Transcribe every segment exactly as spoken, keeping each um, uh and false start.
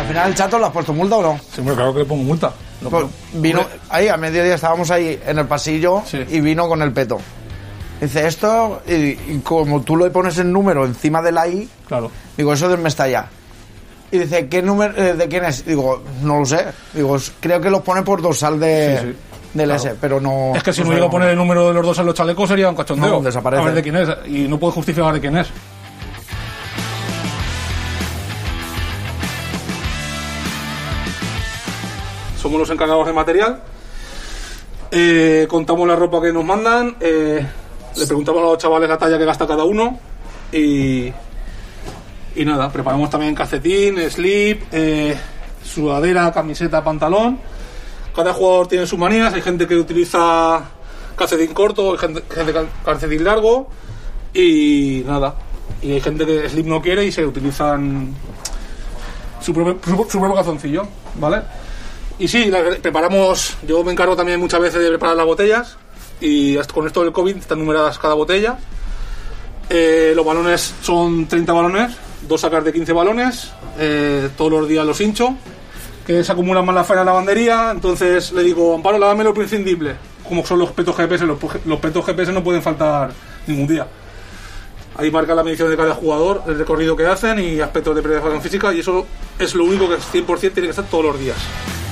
final el Chato le has puesto multa o no? Sí, pero claro que le pongo multa. Pues vino ahí, a mediodía estábamos ahí en el pasillo, sí, y vino con el peto. Dice esto, y, y como tú le pones el número encima de la I, claro, digo, eso del Mestalla. Y dice, ¿qué número, eh, de quién es? Digo, no lo sé. Digo, creo que los pone por dorsal de, sí, sí, del claro. S, pero no... Es que si no, no llega a poner el número de los dos en los chalecos sería un cachondeo. No, desaparece. A ver de quién es, y no puede justificar de quién es. Somos los encargados de material, eh, contamos la ropa que nos mandan, eh, le preguntamos a los chavales la talla que gasta cada uno y, y nada, preparamos también calcetín, slip, eh, sudadera, camiseta, pantalón. Cada jugador tiene sus manías, hay gente que utiliza calcetín corto, hay gente, gente que calcetín largo y nada, y hay gente que slip no quiere y se utilizan su propio, su, su propio calzoncillo, ¿vale? Y sí, la, preparamos, yo me encargo también muchas veces de preparar las botellas y hasta con esto del COVID están numeradas cada botella. Eh, los balones son treinta balones, dos sacas de quince balones, eh, todos los días los hincho, que se acumulan más la faena en la lavandería, entonces le digo, Amparo, lávame lo imprescindible, como son los petos G P S, los, los petos G P S no pueden faltar ningún día. Ahí marca la medición de cada jugador, el recorrido que hacen y aspectos de preparación física y eso es lo único que cien por ciento tiene que estar todos los días.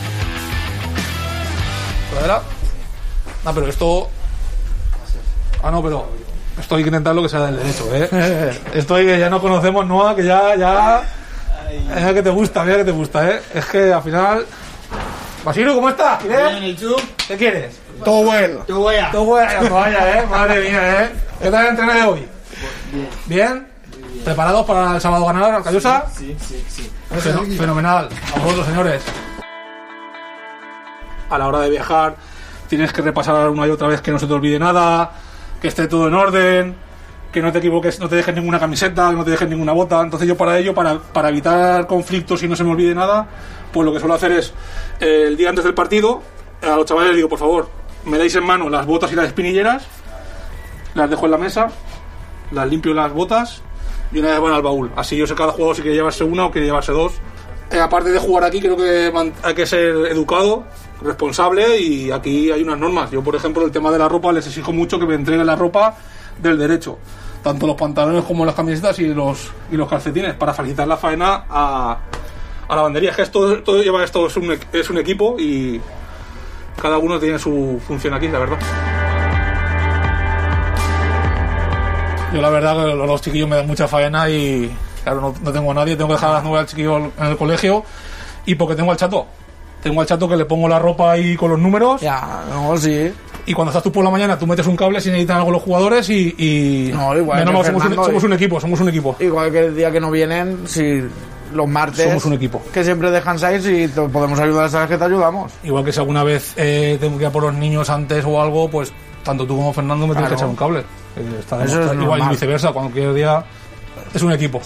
No, pero esto... Ah, no, pero... Esto hay que intentarlo que sea del derecho, ¿eh? Esto hay que ya no conocemos, Noah, que ya... ya... Es que te gusta, mira que te gusta, ¿eh? Es que al final... Basilio, ¿cómo estás? Bien, ¿y tú? ¿Qué quieres? Todo bueno. Todo bueno. Todo bueno, vaya, ¿eh? Madre mía, ¿eh? ¿Qué tal el entreno de hoy? Bien. ¿Bien? Bien. ¿Preparados para el sábado ganar al Callosa? Sí, sí, sí. Fen- fenomenal. A vosotros, señores. A la hora de viajar tienes que repasar una y otra vez que no se te olvide nada, que esté todo en orden, que no te equivoques, no te dejes ninguna camiseta, que no te dejes ninguna bota. Entonces yo para ello, para, para evitar conflictos y no se me olvide nada, pues lo que suelo hacer es eh, el día antes del partido a los chavales les digo, por favor, me dais en mano las botas y las espinilleras, las dejo en la mesa, las limpio las botas y una vez van al baúl. Así yo sé cada jugador si quiere llevarse una o quiere llevarse dos. Eh, aparte de jugar aquí, creo que hay que ser educado, responsable y aquí hay unas normas. Yo, por ejemplo, el tema de la ropa les exijo mucho que me entreguen la ropa del derecho, tanto los pantalones como las camisetas y los y los calcetines, para facilitar la faena a, a la lavandería. Es que esto, todo lleva esto es un, es un equipo y cada uno tiene su función aquí, la verdad. Yo la verdad que los chiquillos me dan mucha faena y claro, no, no tengo a nadie, tengo que dejar a las nueve al chiquillo en el colegio y porque tengo al chato. Tengo al chato que le pongo la ropa ahí con los números. Ya, no, sí. Y cuando estás tú por la mañana, tú metes un cable si necesitan algo los jugadores y... y no, igual no, que no, somos, un, somos y... un equipo, somos un equipo. Igual que el día que no vienen, si los martes... Somos un equipo. Que siempre dejan seis y te podemos ayudar, sabes que te ayudamos. Igual que si alguna vez eh, tengo que ir a por los niños antes o algo, pues tanto tú como Fernando me claro. tienes que echar un cable. Eh, está Eso es igual y viceversa, cualquier día es un equipo.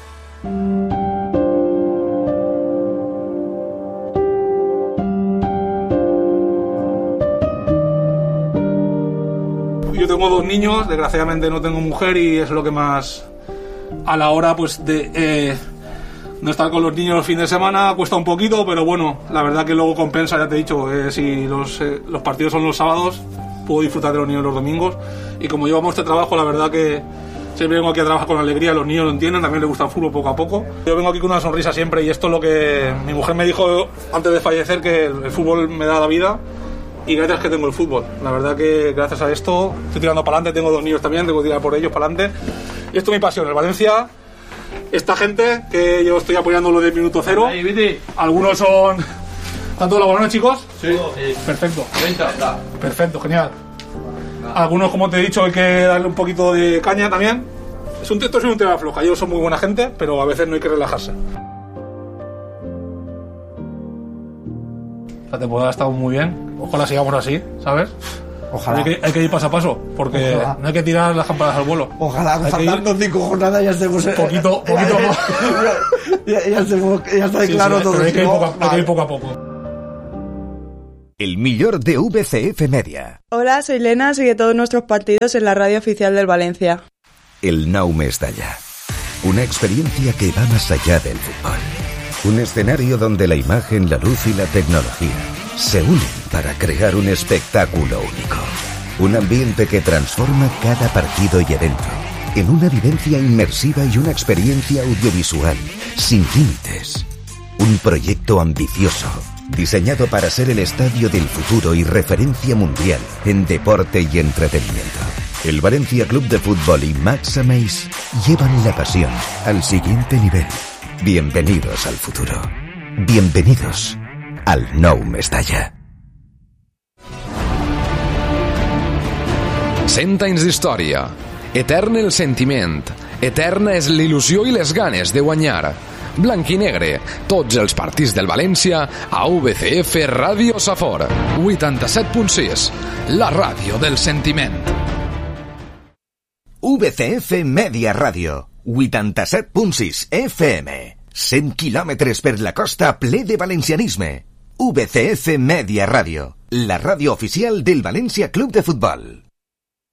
Yo tengo dos niños, desgraciadamente no tengo mujer y es lo que más a la hora pues de eh, no estar con los niños los fines de semana cuesta un poquito, pero bueno, la verdad que luego compensa, ya te he dicho, eh, si los, eh, los partidos son los sábados, puedo disfrutar de los niños los domingos y como llevamos este trabajo, la verdad que siempre vengo aquí a trabajar con alegría, los niños lo entienden, también les gusta el fútbol poco a poco. Yo vengo aquí con una sonrisa siempre y esto es lo que mi mujer me dijo antes de fallecer, que el, el fútbol me da la vida. Y gracias que tengo el fútbol. La verdad que gracias a esto estoy tirando para adelante. Tengo dos niños también, tengo que tirar por ellos para adelante. Y esto es mi pasión. El Valencia, esta gente que yo estoy apoyando lo del minuto cero. Algunos son... ¿Están todos los balones, chicos? Sí. Perfecto. Perfecto, genial. Algunos, como te he dicho, hay que darle un poquito de caña también. Es un, esto es un tema floja. Ellos son muy buena gente, pero a veces no hay que relajarse. La temporada ha estado muy bien. Ojalá sigamos así, ¿sabes? Ojalá. Hay que, hay que ir paso a paso, porque Ojalá. no hay que tirar las campanas al vuelo. Ojalá, faltando cinco jornadas ya estemos... Poquito, poquito más. ya, ya, estemos, ya está sí, claro sí, todo. Hay que, ir poco, hay que ir poco a poco. El millor de V C F Media. Hola, soy Lena, sigue todos nuestros partidos en la radio oficial del Valencia. El Nou Mestalla. Una experiencia que va más allá del fútbol. Un escenario donde la imagen, la luz y la tecnología se unen para crear un espectáculo único. Un ambiente que transforma cada partido y evento en una vivencia inmersiva y una experiencia audiovisual sin límites. Un proyecto ambicioso, diseñado para ser el estadio del futuro y referencia mundial en deporte y entretenimiento. El Valencia Club de Fútbol y Max Ameis llevan la pasión al siguiente nivel. Bienvenidos al futuro. Bienvenidos al Nou Mestalla. Cent anys d'història. Etern el sentiment. Eterna és l'il·lusió i les ganes de guanyar. Blanc i negre, tots els partits del València a V C F Ràdio Safor. vuitanta-set punt sis, la ràdio del sentiment. V C F Media Ràdio, vuitanta-set punt sis F M. cent quilòmetres per la costa ple de valencianisme. V C F Media Ràdio, la ràdio oficial del València Club de Futbol.